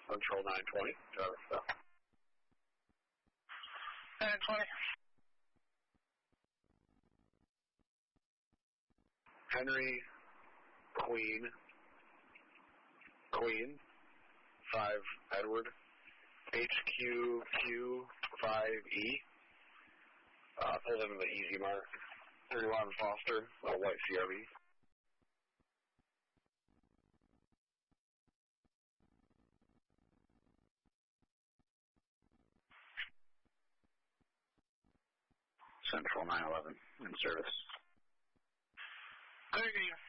Central 920, driver stuff. 920. Henry, Queen, 5 Edward, HQQ5E. Pulled into the Easy Mark. 31 Foster, white CRV. Central 911 in service. There you go.